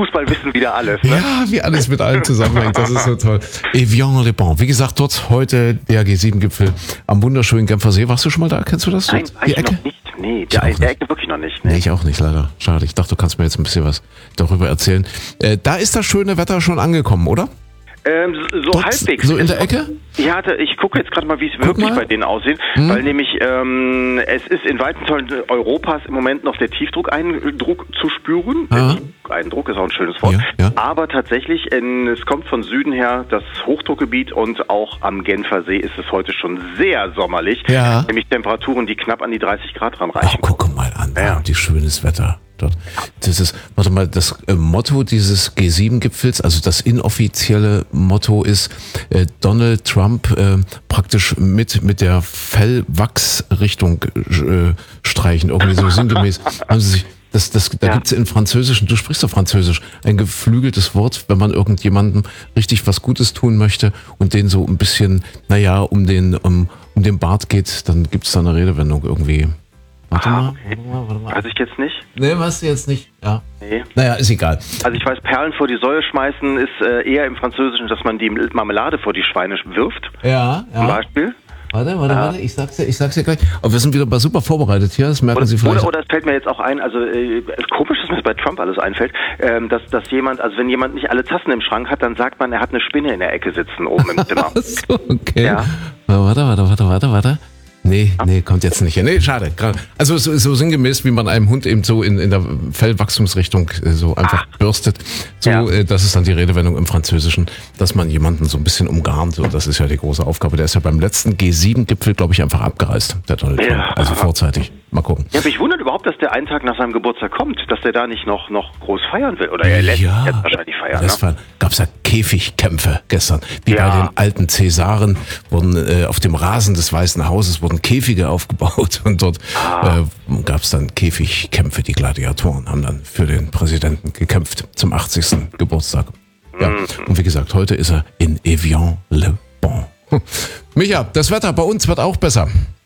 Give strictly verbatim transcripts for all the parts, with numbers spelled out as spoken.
Fußball wissen wieder alles. Ne? Ja, wie alles mit allem zusammenhängt, das ist so toll. Evian-les-Bains. Wie gesagt, dort heute der G sieben Gipfel am wunderschönen Genfer See. Warst du schon mal da? Kennst du das? Nein, die ich Ecke? noch nicht. Nee, der, der Ecke wirklich noch nicht. Nee. nee, ich auch nicht, leider. Schade. Ich dachte, du kannst mir jetzt ein bisschen was darüber erzählen. Äh, da ist das schöne Wetter schon angekommen, oder? Ähm, so Dort, halbwegs. So in der Ecke? Ja, ich gucke jetzt gerade mal, wie es Guck wirklich mal. bei denen aussieht, hm. weil nämlich ähm, es ist in weiten Teilen Europas im Moment noch der Tiefdruckeindruck zu spüren. Ah. Eindruck ist auch ein schönes Wort. Ja, ja. Aber tatsächlich, in, es kommt von Süden her das Hochdruckgebiet und auch am Genfer See ist es heute schon sehr sommerlich. Ja. Nämlich Temperaturen, die knapp an die dreißig Grad ranreichen. Ach, guck mal an, ja. die schönes Wetter dort. Das ist, warte mal, das äh, Motto dieses G sieben Gipfels, also das inoffizielle Motto ist, äh, Donald Trump äh, praktisch mit mit der Fellwachsrichtung äh, streichen, irgendwie so sinngemäß. Haben sie sich Das, das, da ja. gibt's in Französischen, du sprichst doch Französisch, ein geflügeltes Wort, wenn man irgendjemandem richtig was Gutes tun möchte und den so ein bisschen, naja, um den, um, um den Bart geht, dann gibt's da eine Redewendung irgendwie. Warte ah, mal, okay. warte mal, warte mal. Weiß ich jetzt nicht. Nee, weißt du jetzt nicht? Ja. Nee. Naja, ist egal. Also ich weiß, Perlen vor die Säue schmeißen ist äh, eher im Französischen, dass man die Marmelade vor die Schweine wirft. Ja, ja. Zum Beispiel. Warte, warte, warte, ich sag's dir, ich sag's dir gleich. Aber wir sind wieder super vorbereitet hier, das merken oder, Sie vielleicht. Oder, oder es fällt mir jetzt auch ein, also äh, komisch, dass mir bei Trump alles einfällt, ähm, dass, dass jemand, also wenn jemand nicht alle Tassen im Schrank hat, dann sagt man, er hat eine Spinne in der Ecke sitzen oben im Zimmer. so, okay. Ja. Warte, warte, warte, warte, warte. Nee, nee, kommt jetzt nicht. Nee, schade. Also so, so sinngemäß, wie man einem Hund eben so in, in der Fellwachstumsrichtung so einfach Ach. bürstet. So, ja. äh, das ist dann die Redewendung im Französischen, dass man jemanden so ein bisschen umgarnt. Und das ist ja die große Aufgabe. Der ist ja beim letzten G sieben Gipfel, glaube ich, einfach abgereist, der Donald Trump. Ja. Also vorzeitig. Mal gucken. Ja, aber ich wundere überhaupt, dass der einen Tag nach seinem Geburtstag kommt, dass der da nicht noch, noch groß feiern will. Oder er lässt ja, jetzt wahrscheinlich feiern. Das ne? gab es ja Käfigkämpfe gestern. Wie ja. bei den alten Cäsaren wurden äh, auf dem Rasen des Weißen Hauses wurden Käfige aufgebaut und dort ah. äh, gab es dann Käfigkämpfe. Die Gladiatoren haben dann für den Präsidenten gekämpft zum achtzigsten Geburtstag. Ja. Mhm. Und wie gesagt, heute ist er in Evian-les-Bains. Micha, das Wetter bei uns wird auch besser.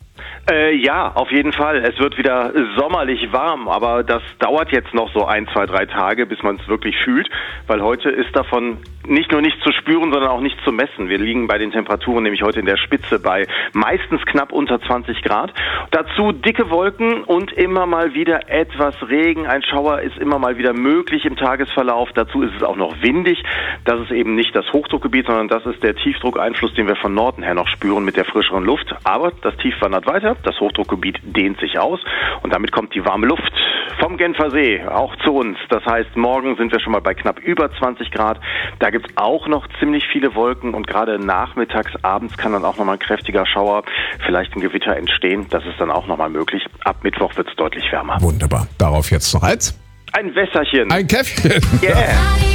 Äh, ja, auf jeden Fall. Es wird wieder sommerlich warm, aber das dauert jetzt noch so ein, zwei, drei Tage, bis man es wirklich fühlt, weil heute ist davon nicht nur nicht zu spüren, sondern auch nicht zu messen. Wir liegen bei den Temperaturen nämlich heute in der Spitze bei meistens knapp unter zwanzig Grad. Dazu dicke Wolken und immer mal wieder etwas Regen. Ein Schauer ist immer mal wieder möglich im Tagesverlauf. Dazu ist es auch noch windig. Das ist eben nicht das Hochdruckgebiet, sondern das ist der Tiefdruckeinfluss, den wir von Norden her noch spüren mit der frischeren Luft. Aber das Tief wandert weiter. Das Hochdruckgebiet dehnt sich aus und damit kommt die warme Luft vom Genfer See auch zu uns. Das heißt, morgen sind wir schon mal bei knapp über zwanzig Grad. Da gibt es auch noch ziemlich viele Wolken und gerade nachmittags, abends kann dann auch nochmal ein kräftiger Schauer, vielleicht ein Gewitter entstehen. Das ist dann auch nochmal möglich. Ab Mittwoch wird es deutlich wärmer. Wunderbar. Darauf jetzt noch eins. Ein Wässerchen. Ein Käffchen. Yeah.